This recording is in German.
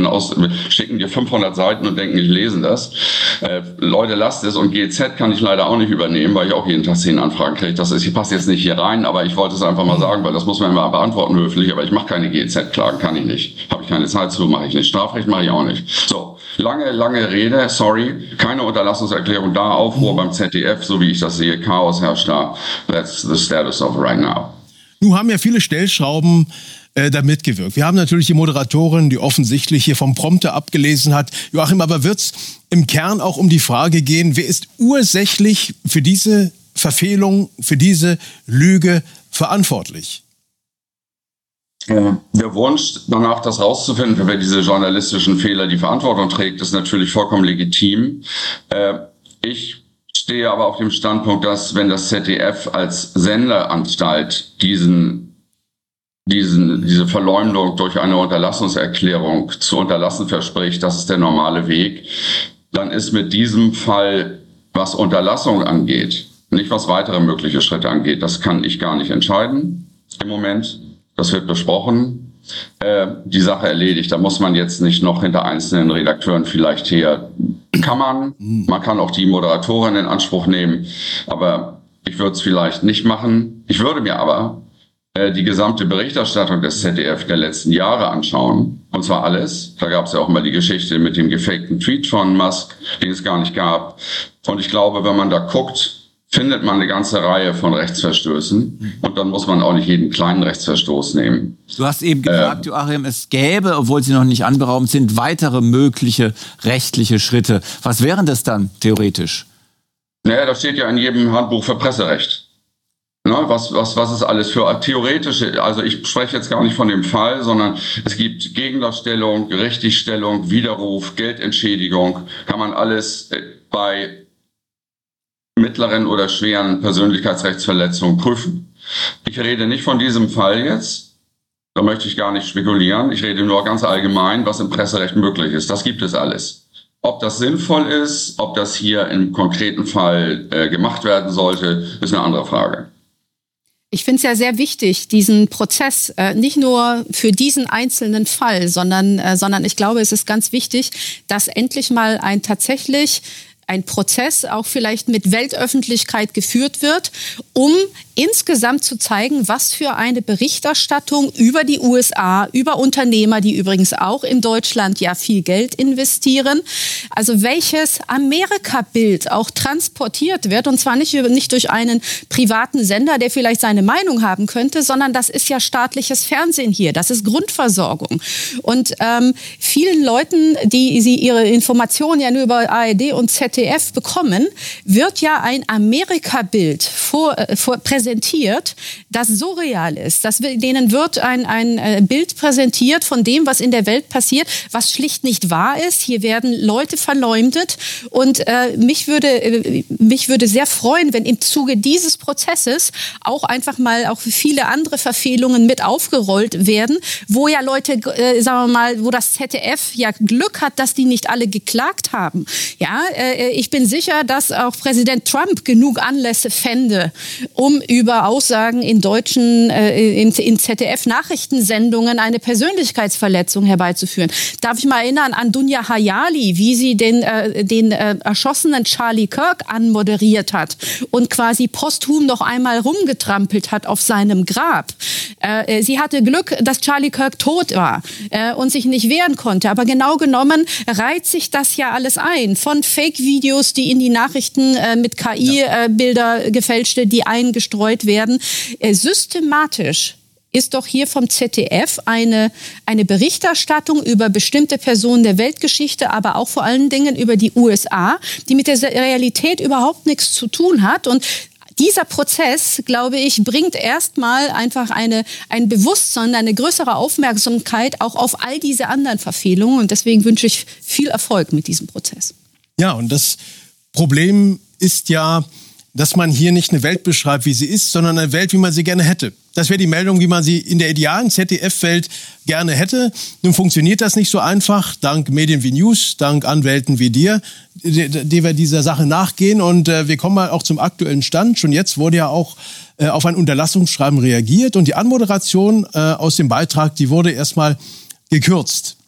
schicken dir 500 Seiten und denken, ich lese das. Leute, lasst es. Und GEZ kann ich leider auch nicht übernehmen, weil ich auch jeden Tag 10 Anfragen kriege. Passt jetzt nicht hier rein, aber ich wollte es einfach mal sagen, weil das muss man immer beantworten höflich, aber ich mache keine GEZ-Klagen, kann ich nicht. Habe ich keine Zeit zu, mache ich nicht. Strafrecht mache ich auch nicht. So, lange Rede, sorry, keine Unterlassungserklärung da, Aufruhr beim ZDF, so wie ich das sehe, Chaos herrscht da. That's the status of right now. Nun haben ja viele Stellschrauben da mitgewirkt. Wir haben natürlich die Moderatorin, die offensichtlich hier vom Prompter abgelesen hat. Joachim, aber wird es im Kern auch um die Frage gehen, wer ist ursächlich für diese Verfehlung, für diese Lüge verantwortlich? Der Wunsch danach, das rauszufinden, für wer diese journalistischen Fehler die Verantwortung trägt, ist natürlich vollkommen legitim. Ich stehe aber auf dem Standpunkt, dass wenn das ZDF als Sendeanstalt diese Verleumdung durch eine Unterlassungserklärung zu unterlassen verspricht, das ist der normale Weg, dann ist mit diesem Fall, was Unterlassung angeht, nicht was weitere mögliche Schritte angeht, das kann ich gar nicht entscheiden im Moment. Das wird besprochen. Die Sache erledigt. Da muss man jetzt nicht noch hinter einzelnen Redakteuren vielleicht her. Man kann auch die Moderatorin in Anspruch nehmen, aber ich würde es vielleicht nicht machen. Ich würde mir aber die gesamte Berichterstattung des ZDF der letzten Jahre anschauen. Und zwar alles. Da gab es ja auch mal die Geschichte mit dem gefakten Tweet von Musk, den es gar nicht gab. Und ich glaube, wenn man da guckt, findet man eine ganze Reihe von Rechtsverstößen. Und dann muss man auch nicht jeden kleinen Rechtsverstoß nehmen. Du hast eben gesagt, Joachim, es gäbe, obwohl sie noch nicht anberaumt sind, weitere mögliche rechtliche Schritte. Was wären das dann theoretisch? Naja, das steht ja in jedem Handbuch für Presserecht. Na, was ist alles für theoretische, also ich spreche jetzt gar nicht von dem Fall, sondern es gibt Gegendarstellung, Richtigstellung, Widerruf, Geldentschädigung, kann man alles bei mittleren oder schweren Persönlichkeitsrechtsverletzungen prüfen. Ich rede nicht von diesem Fall jetzt, da möchte ich gar nicht spekulieren, ich rede nur ganz allgemein, was im Presserecht möglich ist, das gibt es alles. Ob das sinnvoll ist, ob das hier im konkreten Fall gemacht werden sollte, ist eine andere Frage. Ich finde es ja sehr wichtig, diesen Prozess nicht nur für diesen einzelnen Fall, sondern ich glaube, es ist ganz wichtig, dass endlich mal ein Prozess auch vielleicht mit Weltöffentlichkeit geführt wird, um insgesamt zu zeigen, was für eine Berichterstattung über die USA, über Unternehmer, die übrigens auch in Deutschland ja viel Geld investieren, also welches Amerika-Bild auch transportiert wird, und zwar nicht durch einen privaten Sender, der vielleicht seine Meinung haben könnte, sondern das ist ja staatliches Fernsehen hier, das ist Grundversorgung. Und vielen Leuten, die sie ihre Informationen ja nur über ARD und ZDF bekommen, wird ja ein Amerika-Bild präsentiert, das so real ist. Denen wird ein Bild präsentiert von dem, was in der Welt passiert, was schlicht nicht wahr ist. Hier werden Leute verleumdet. Und mich würde sehr freuen, wenn im Zuge dieses Prozesses auch einfach mal auch viele andere Verfehlungen mit aufgerollt werden, wo ja Leute, sagen wir mal, wo das ZDF ja Glück hat, dass die nicht alle geklagt haben. Ja, ich bin sicher, dass auch Präsident Trump genug Anlässe fände, um über Aussagen in in ZDF-Nachrichtensendungen eine Persönlichkeitsverletzung herbeizuführen. Darf ich mal erinnern an Dunja Hayali, wie sie den erschossenen Charlie Kirk anmoderiert hat und quasi posthum noch einmal rumgetrampelt hat auf seinem Grab. Sie hatte Glück, dass Charlie Kirk tot war und sich nicht wehren konnte. Aber genau genommen reiht sich das ja alles ein. Von Fake-Videos, die in die Nachrichten mit KI-Bilder gefälschte, die eingestreut werden. Systematisch ist doch hier vom ZDF eine Berichterstattung über bestimmte Personen der Weltgeschichte, aber auch vor allen Dingen über die USA, die mit der Realität überhaupt nichts zu tun hat. Und dieser Prozess, glaube ich, bringt erstmal einfach ein Bewusstsein, eine größere Aufmerksamkeit auch auf all diese anderen Verfehlungen. Und deswegen wünsche ich viel Erfolg mit diesem Prozess. Ja, und das Problem ist ja, dass man hier nicht eine Welt beschreibt, wie sie ist, sondern eine Welt, wie man sie gerne hätte. Das wäre die Meldung, wie man sie in der idealen ZDF-Welt gerne hätte. Nun funktioniert das nicht so einfach, dank Medien wie News, dank Anwälten wie dir, die wir dieser Sache nachgehen. Und wir kommen mal auch zum aktuellen Stand. Schon jetzt wurde ja auch auf ein Unterlassungsschreiben reagiert. Und die Anmoderation aus dem Beitrag, die wurde erstmal gekürzt.